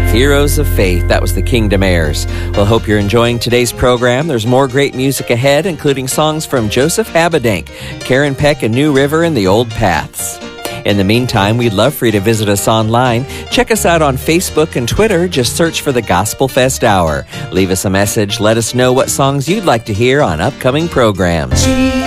Heroes of Faith. That was the Kingdom Heirs. Well, hope you're enjoying today's program. There's more great music ahead, including songs from Joseph Habedank, Karen Peck and New River, and the Old Paths. In the meantime, we'd love for you to visit us online. Check us out on Facebook and Twitter. Just search for the Gospel Fest Hour. Leave us a message. Let us know what songs you'd like to hear on upcoming programs.